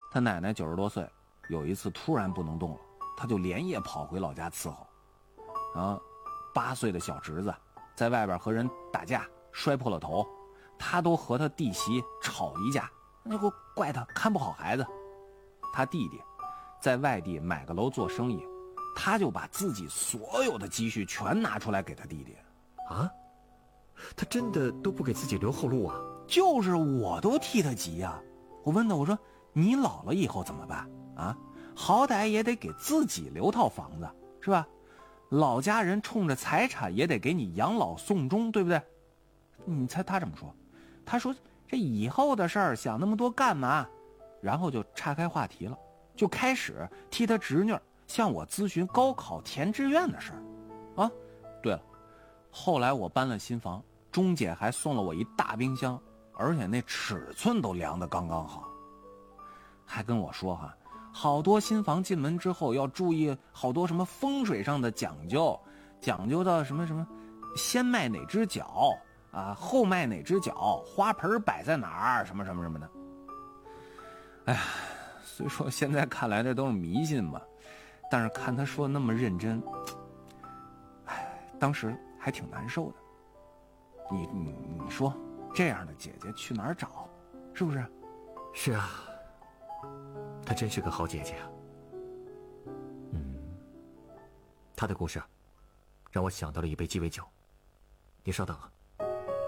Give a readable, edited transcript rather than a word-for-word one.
他奶奶90多岁，有一次突然不能动了，他就连夜跑回老家伺候。然后8岁的小侄子在外边和人打架摔破了头，他都和他弟媳吵一架，那个怪他看不好孩子。他弟弟在外地买个楼做生意，他就把自己所有的积蓄全拿出来给他弟弟。 啊？他真的都不给自己留后路啊？ 就是我都替他急啊。我问他，我说你老了以后怎么办啊？好歹也得给自己留套房子是吧？老家人冲着财产也得给你养老送终，对不对？你猜他怎么说？他说这以后的事儿想那么多干嘛？然后就岔开话题了，就开始替他侄女向我咨询高考填志愿的事儿。啊，对了，后来我搬了新房，钟姐还送了我一大冰箱，而且那尺寸都量得刚刚好。还跟我说好多新房进门之后要注意好多什么风水上的讲究，讲究到什么什么先迈哪只脚啊，后迈哪只脚，花盆摆在哪儿，什么什么什么的。哎呀，虽说现在看来这都是迷信吧，但是看他说那么认真，当时还挺难受的。你说这样的姐姐去哪儿找，是不是？ 是啊，她真是个好姐姐啊。她的故事让我想到了一杯鸡尾酒，你稍等啊。